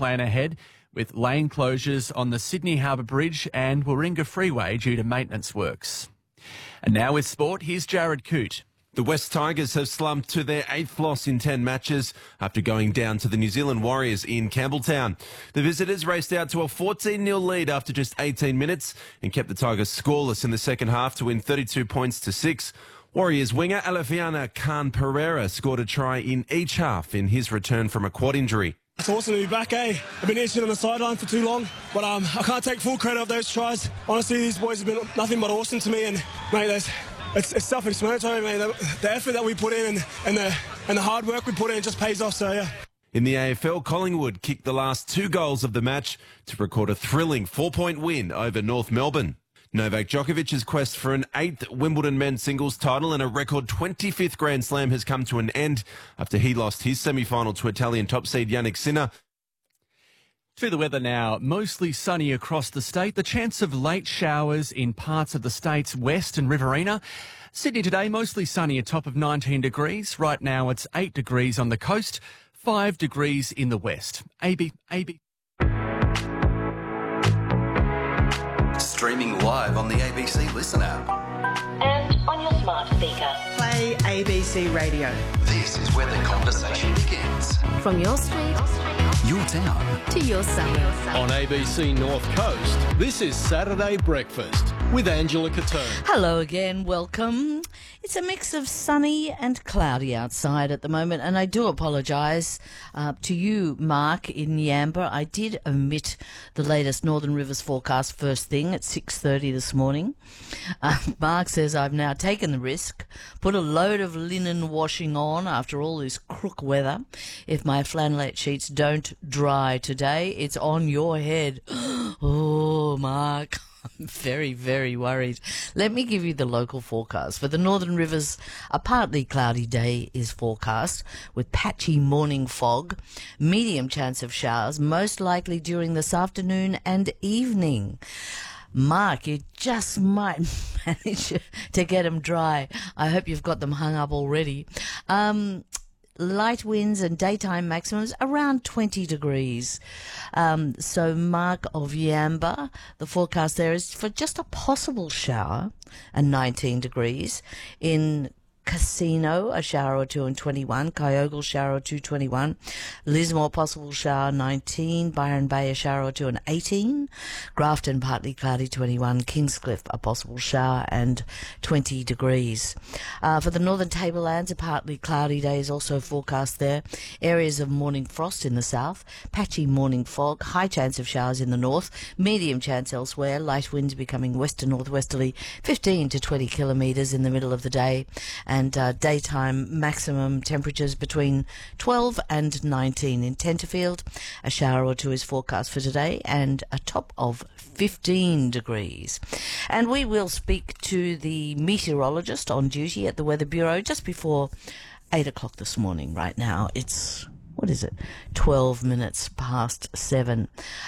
plan ahead with lane closures on the Sydney Harbour Bridge and Warringah Freeway due to maintenance works. And now with sport, here's Jared Coote. The West Tigers have slumped to their 8th loss in 10 matches after going down to the New Zealand Warriors in Campbelltown. The visitors raced out to a 14-0 lead after just 18 minutes and kept the Tigers scoreless in the second half to win 32 points to 6. Warriors winger Alefiana Khan Pereira scored a try in each half in his return from a quad injury. It's awesome to be back, eh? I've been itching on the sideline for too long, but I can't take full credit of those tries. Honestly, these boys have been nothing but awesome to me, and mate, it's self-explanatory, mate. The effort that we put in and the hard work we put in just pays off, so yeah. In the AFL, Collingwood kicked the last 2 goals of the match to record a thrilling 4-point win over North Melbourne. Novak Djokovic's quest for an 8th Wimbledon men's singles title and a record 25th Grand Slam has come to an end after he lost his semi-final to Italian top seed Jannik Sinner. To the weather now, mostly sunny across the state. The chance of late showers in parts of the state's west and Riverina. Sydney today, mostly sunny, a top of 19 degrees. Right now it's 8 degrees on the coast, 5 degrees in the west. AB. Streaming live on the ABC Listen app. And on your smart speaker. Play ABC Radio. This is where the conversation begins. From your street, Your town. to your suburb. On ABC North Coast, this is Saturday Breakfast with Angela Catone. Hello again, welcome. It's a mix of sunny and cloudy outside at the moment, and I do apologise to you, Mark, in Yamba. I did omit the latest Northern Rivers forecast first thing at 6:30 this morning. Mark says I've now taken the risk, put a load of linen washing on after all this crook weather. If my flannelette sheets don't dry today, it's on your head. Oh, Mark. I'm very, very worried. Let me give you the local forecast. For the Northern Rivers, a partly cloudy day is forecast with patchy morning fog, medium chance of showers, most likely during this afternoon and evening. Mark, you just might manage to get them dry. I hope you've got them hung up already. Light winds and daytime maximums around 20 degrees. So Mark of Yamba, the forecast there is for just a possible shower and 19 degrees. In Casino, a shower or two and 21. Kyogle, shower or two, 21. Lismore, possible shower, 19. Byron Bay, a shower or two and 18. Grafton, partly cloudy, 21. Kingscliff, a possible shower and 20 degrees. For the Northern Tablelands, a partly cloudy day is also forecast there. Areas of morning frost in the south. Patchy morning fog. High chance of showers in the north. Medium chance elsewhere. Light winds becoming west to northwesterly, 15 to 20 kilometres in the middle of the day. And daytime maximum temperatures between 12 and 19 in Tenterfield. A shower or two is forecast for today and a top of 15 degrees. And we will speak to the meteorologist on duty at the Weather Bureau just before 8 o'clock this morning. Right now it's, 12 minutes past 7.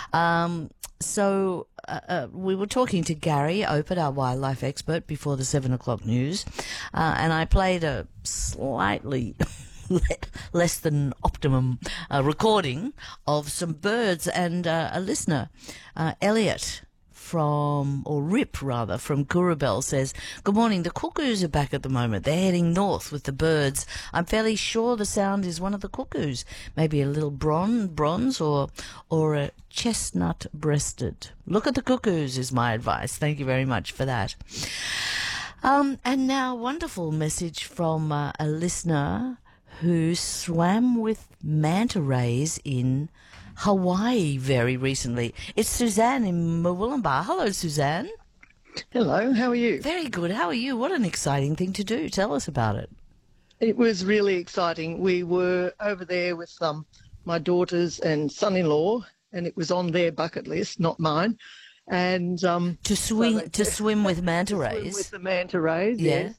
So we were talking to Gary Opert, our wildlife expert, before the 7 o'clock news, and I played a slightly less than optimum recording of some birds, and a listener, Elliot, from Kurrabell says, "Good morning. The cuckoos are back at the moment. They're heading north with the birds. I'm fairly sure the sound is one of the cuckoos. Maybe a little bronze or a chestnut-breasted. Look at the cuckoos is my advice." Thank you very much for that. And now a wonderful message from a listener who swam with manta rays in Hawaii very recently. It's Suzanne in Murwillumbah. Hello, Suzanne. Hello, how are you? Very good. How are you? What an exciting thing to do. Tell us about it. It was really exciting. We were over there with my daughters and son-in-law, and it was on their bucket list, not mine. And to swim with manta rays. With the manta rays, yes.